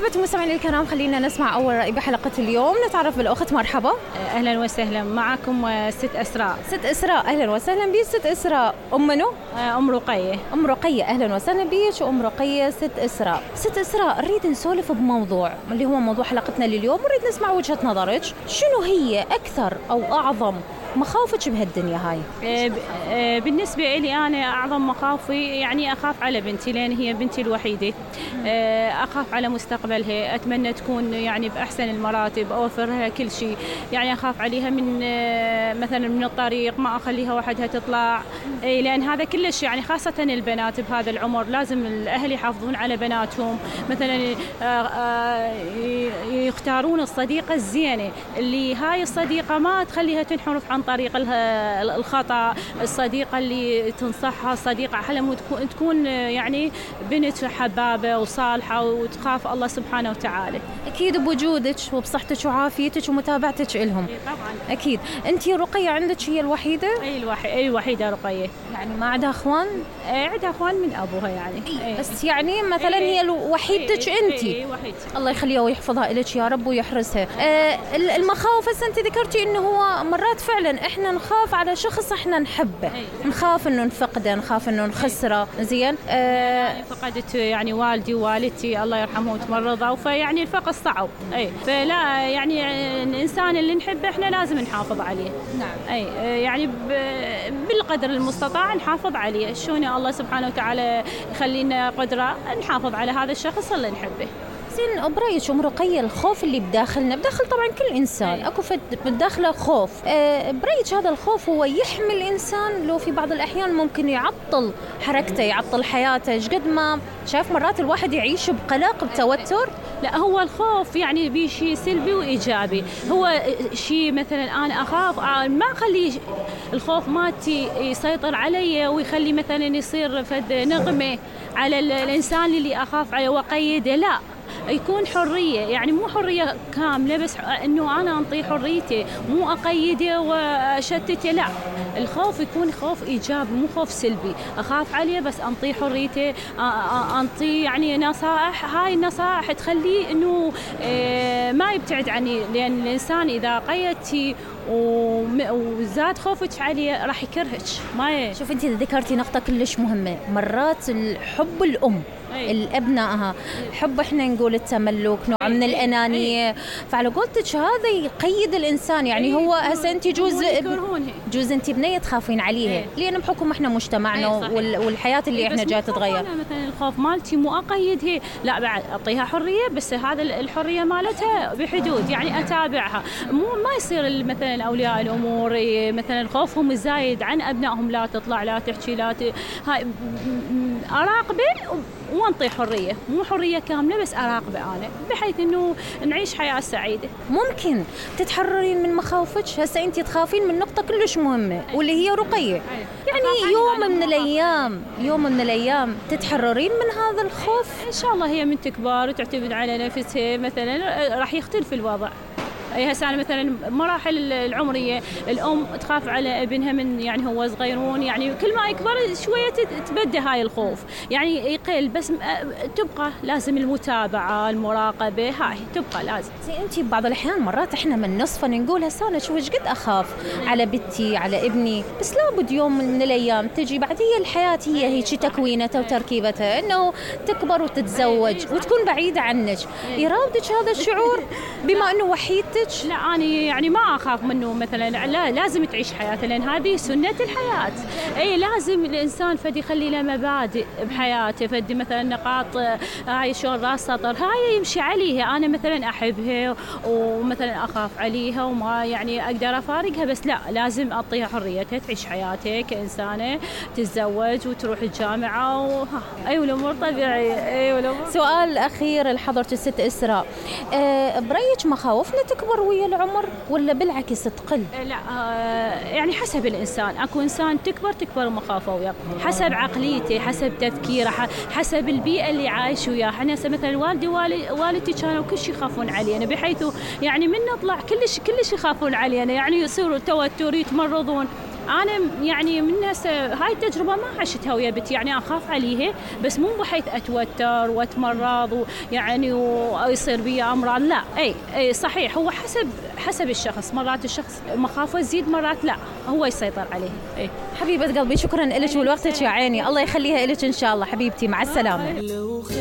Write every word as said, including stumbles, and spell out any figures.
أحبتي المستمعين الكرام، خلينا نسمع أول رأي بحلقة اليوم. نتعرف بالأخت. مرحبا. أهلا وسهلا، معكم ست أسراء. ست أسراء، أهلا وسهلا بي. ست أسراء أم منو؟ أم رقية. أم رقية، أهلا وسهلا بيك أم رقية. ست أسراء ست أسراء نريد نسولف بموضوع اللي هو موضوع حلقتنا لليوم، ونريد نسمع وجهة نظرك. شنو هي أكثر أو أعظم مخاوفك بهالدنيا هاي؟ بالنسبة لي أنا أعظم مخاوفي يعني أخاف على بنتي، لأن هي بنتي الوحيدة. أخاف على مستقبلها، أتمنى تكون يعني بأحسن المراتب، أوفرها كل شيء. يعني أخاف عليها من مثلا من الطريق، ما أخليها وحدها تطلع، لأن هذا كلش يعني خاصة البنات بهذا العمر لازم الأهل يحافظون على بناتهم. مثلا يختارون الصديقة الزينة، اللي هاي الصديقة ما تخليها تنحرف عن طريق الخطأ، الصديقة اللي تنصحها، صديقة حلم تكون يعني بنت حبابة وصالحة وتخاف الله سبحانه وتعالى. أكيد بوجودك وبصحتك وعافيتك ومتابعتك إلهم. طبعا. أكيد. أنت رقية عندك هي الوحيدة؟ أي الوحيدة، أي الوحيدة رقية. يعني ما عندها أخوان؟ عندها أخوان من أبوها يعني. أي. بس يعني مثلا هي وحيدتك أنت. أي وحيدتي. الله يخليها ويحفظها لك يا رب ويحرسها. آه المخاوف هسه أنت ذكرتي إنه هو مرات فعلا إحنا نخاف على شخص إحنا نحبه، أي. نخاف إنه نفقده، نخاف إنه نخسره. زين. آه فقدت يعني والدي ووالدتي الله يرحمه وتمرضوا، فيعني الفقد صعب. أي فلا يعني الإنسان اللي نحبه إحنا لازم نحافظ عليه. نعم. أي يعني بالقدر المستطاع نحافظ عليه. شلون الله سبحانه وتعالى يخلينا قدرة نحافظ على هذا الشخص اللي نحبه. زين، برأيك أم رقية الخوف اللي بداخلنا، بداخل طبعا كل إنسان أي. أكو بداخله خوف. أه برأيك هذا الخوف هو يحمي الإنسان لو في بعض الأحيان ممكن يعطل حركته، يعطل حياته؟ قد ما شايف مرات الواحد يعيش بقلق بتوتر. لا، هو الخوف يعني بشيء سلبي وإيجابي. هو شيء مثلا أنا أخاف ما أخلي الخوف مالتي يسيطر علي ويخلي مثلا يصير فد نغمة على الإنسان اللي أخاف عليه وقيده. لا، يكون حرية، يعني مو حرية كاملة بس إنه أنا أنطي حريتي، مو أقيده وأشتته. لا، الخوف يكون خوف إيجابي مو خوف سلبي. أخاف عليه بس أنطي حريتي، أنطي يعني نصائح. هاي النصائح تخليه إنه ما يبتعد عني، لأن الإنسان إذا قيدتي وزاد خوفك عليه راح يكرهك. ما شوف أنت ذكرتي نقطة كلش مهمة، مرات الحب الأم الأبنائها، حب إحنا نقول التملك، نوع من الأنانية. فعلى قولتك هذا يقيد الإنسان. يعني هو هسه أنت جوز جوز أنت بنية تخافين عليها لأن بحكم إحنا مجتمعنا والحياة اللي إحنا جاي تتغير. مثلا الخوف مالتي مو أقيدها، لا بعد أعطيها حرية، بس هذا الحرية مالتها بحدود، يعني أتابعها. مو ما يصير مثلا أولياء الأمور مثلا خوفهم الزايد عن أبنائهم، لا تطلع، لا تحكي، لا ت... هاي أراقبه وانطي حرية، مو حرية كاملة بس أراقبه أنا، بحيث إنه نعيش حياة سعيدة. ممكن تتحررين من مخاوفك. هسه أنت تخافين من نقطة كلش مهمة واللي هي رقية. يعني يوم من الأيام يوم من الأيام تتحررين من هذا الخوف إن شاء الله. هي من تكبر وتعتمد على نفسها مثلا راح يختلف الوضع. أي هسه مثلا مراحل العمرية الأم تخاف على ابنها من يعني هو صغيرون، يعني كل ما يكبر شوية تتبدى هاي الخوف، يعني يقل، بس تبقى لازم المتابعة المراقبة، هاي تبقى لازم. زي أنت بعض الأحيان مرات إحنا من نصفا نقول هسه أنا شو قد أخاف على بنتي على ابني، بس لابد يوم من الأيام تجي بعد هي الحياة هي هيك تكوينتها وتركيبتها، إنه تكبر وتتزوج وتكون بعيدة عنك. يراودك هذا الشعور بما إنه وحيدتك؟ لا، أنا يعني ما أخاف منه مثلا، لا لازم تعيش حياته لأن هذه سنة الحياة. أي لازم الإنسان فدي يخلي له مبادئ بحياته، فدي مثلا نقاط هاي شغل راس سطر هاي يمشي عليها. أنا مثلا أحبها ومثلا أخاف عليها وما يعني أقدر أفارقها، بس لا لازم أعطيها حريتها تعيش حياتها كإنسانة، تتزوج وتروح الجامعة و... أيوة الأمور طبيعية. أيوة الأمور. سؤال أخير لحضرة الست إسراء، أه برأيك مخاوفنا تكبر ويا العمر ولا بالعكس تقل؟ لا آه يعني حسب الإنسان. أكو إنسان تكبر تكبر مخاوفه وياه، حسب عقليته، حسب تفكيره، حسب البيئة اللي عايش وياها. احنا مثلا والدي والدتي كانوا كل شيء يخافون علينا، بحيث يعني من نطلع كلش كلش يخافون علينا، يعني يصيروا توتر، يتمرضون. انا يعني من هسه هاي التجربه ما عشتها ويا بنتي، يعني اخاف عليها بس مو بحيث اتوتر واتمرض ويعني ويصير بي امراض، لا. اي اي صحيح، هو حسب حسب الشخص، مرات الشخص مخافه تزيد، مرات لا هو يسيطر عليه. اي حبيبه قلبي، شكرا لك ولوقتك يا عيني، الله يخليها لك ان شاء الله حبيبتي، مع السلامه.